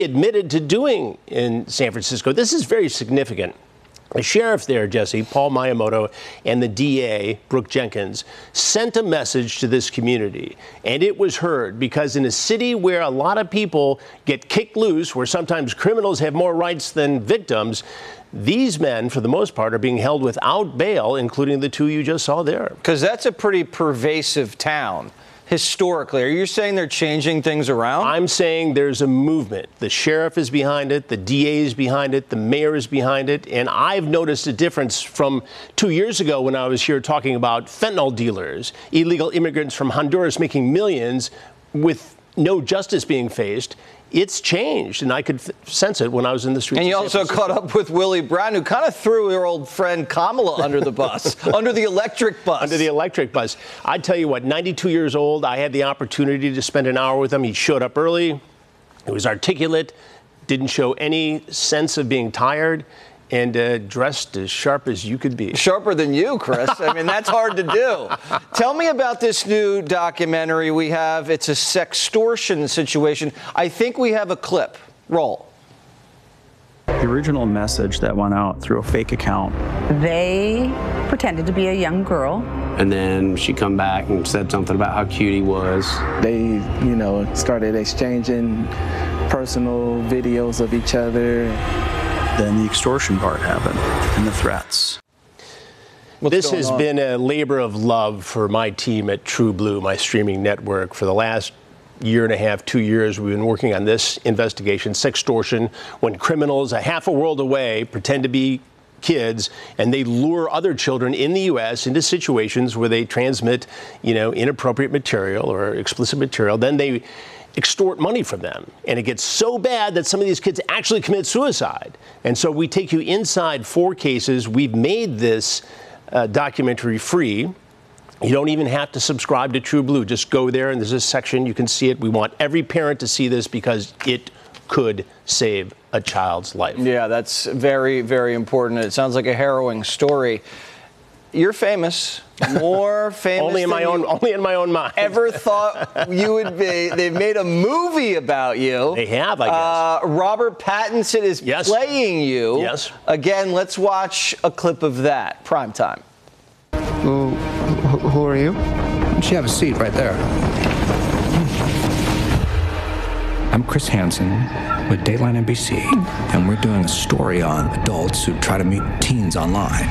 admitted to doing in San Francisco. This is very significant. The sheriff there, Jesse, Paul Miyamoto, and the DA, Brooke Jenkins, sent a message to this community. And it was heard because in a city where a lot of people get kicked loose, where sometimes criminals have more rights than victims, these men, for the most part, are being held without bail, including the two you just saw there. Because that's a pretty pervasive town. Historically, are you saying they're changing things around? I'm saying there's a movement. The sheriff is behind it, the DA is behind it, the mayor is behind it, and I've noticed a difference from 2 years ago when I was here talking about fentanyl dealers, illegal immigrants from Honduras making millions with no justice being faced. It's changed, and I could sense it when I was in the streets. And you also caught up with Willie Brown, who kind of threw your old friend Kamala under the bus, under the electric bus. Under the electric bus. I tell you what, 92 years old, I had the opportunity to spend an hour with him. He showed up early. He was articulate, didn't show any sense of being tired, and dressed as sharp as you could be. Sharper than you, Chris. I mean, that's hard to do. Tell me about this new documentary we have. It's a sextortion situation. I think we have a clip. Roll. The original message that went out through a fake account. They pretended to be a young girl. And then she come back and said something about how cute he was. They, started exchanging personal videos of each other. Then the extortion part happened and the threats. This has been a labor of love for my team at True Blue, my streaming network. For the last year and a half, 2 years, we've been working on this investigation, sextortion, when criminals a half a world away pretend to be kids and they lure other children in the U.S. into situations where they transmit, inappropriate material or explicit material. Then they extort money from them. And it gets so bad that some of these kids actually commit suicide. And so we take you inside 4 cases. We've made this documentary free. You don't even have to subscribe to True Blue. Just go there and there's a section. You can see it. We want every parent to see this because it could save a child's life. Yeah, that's very, very important. It sounds like a harrowing story. You're famous, more famous only in my own mind. Ever thought you would be? They've made a movie about you. They have, I guess. Robert Pattinson is playing you. Yes. Again, let's watch a clip of that. Prime time. Who are you? You have a seat right there. I'm Chris Hansen with Dateline NBC, and we're doing a story on adults who try to meet teens online.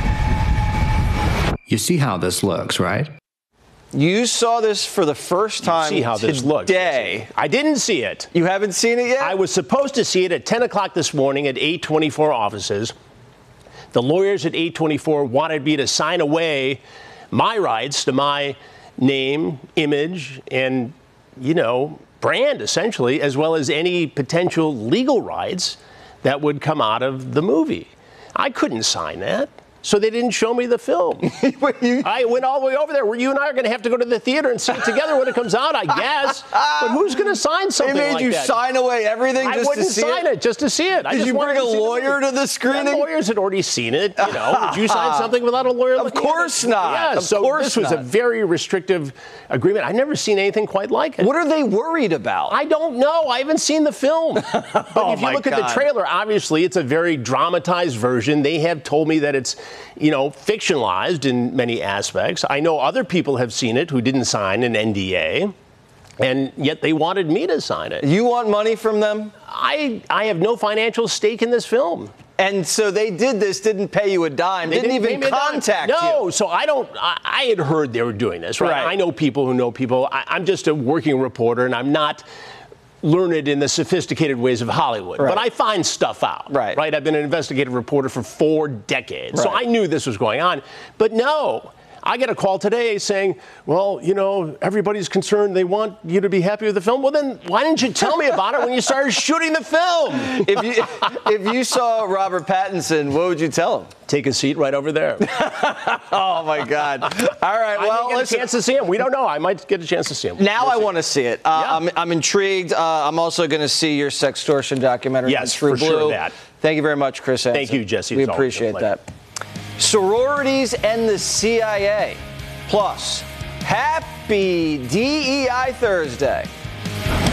You see how this looks, right? You saw this for the first time see how today. This looks. I didn't see it. You haven't seen it yet? I was supposed to see it at 10 o'clock this morning at 824 offices. The lawyers at 824 wanted me to sign away my rights to my name, image, and, brand, essentially, as well as any potential legal rights that would come out of the movie. I couldn't sign that. So they didn't show me the film. I went all the way over there where you and I are going to have to go to the theater and see it together when it comes out, I guess. But who's going to sign something like that? They made you sign away everything just to see it? I wouldn't sign it just to see it. Did you bring a lawyer to the screening? The lawyers had already seen it. Would you sign something without a lawyer? Of course not. Yeah, this was a very restrictive agreement. I've never seen anything quite like it. What are they worried about? I don't know. I haven't seen the film. But if you look at the trailer, obviously it's a very dramatized version. They have told me that it's, fictionalized in many aspects. I know other people have seen it who didn't sign an NDA, and yet they wanted me to sign it. You want money from them? I have no financial stake in this film. And so they didn't pay you a dime, didn't even contact you. No, so I had heard they were doing this, right? I know people who know people. I'm just a working reporter, and I'm not learned in the sophisticated ways of Hollywood. But I find stuff out. Right. I've been an investigative reporter for 4 decades. So I knew this was going on. But no, I get a call today saying, well, everybody's concerned. They want you to be happy with the film. Well, then why didn't you tell me about it when you started shooting the film? If you saw Robert Pattinson, what would you tell him? Take a seat right over there. Oh, my God. All right, well, I might get a chance to see him. We don't know. I might get a chance to see him. Now I want to see it. I'm intrigued. I'm also going to see your sextortion documentary. Yes, for sure that. Thank you very much, Chris Hansen. Thank you, Jesse. We appreciate that. Sororities and the CIA. Plus, happy DEI Thursday.